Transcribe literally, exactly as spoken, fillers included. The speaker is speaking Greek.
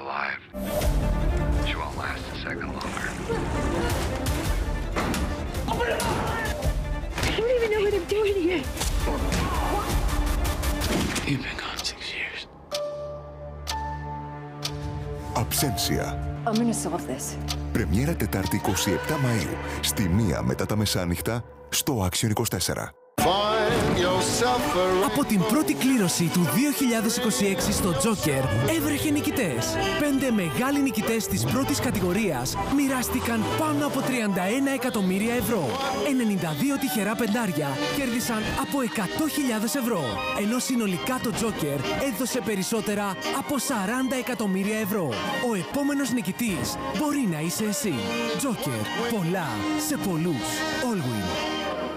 alive. She won't last a second longer. I don't even know what I'm doing here. You've been gone six years. Absentia. I'm gonna solve this. Πρεμιέρα Τετάρτη εικοστή εβδόμη Μαΐου, στη μία μετά τα μεσάνυχτα, στο Action είκοσι τέσσερα. Από την πρώτη κλήρωση του δύο χιλιάδες είκοσι έξι στο Joker έβρεχε νικητές. Πέντε μεγάλοι νικητές της πρώτης κατηγορίας μοιράστηκαν πάνω από τριάντα ένα εκατομμύρια ευρώ. ενενήντα δύο τυχερά πεντάρια κέρδισαν από εκατό χιλιάδες ευρώ. Ενώ συνολικά το Joker έδωσε περισσότερα από σαράντα εκατομμύρια ευρώ. Ο επόμενος νικητής μπορεί να είσαι εσύ. Joker. Πολλά σε πολλούς. All win.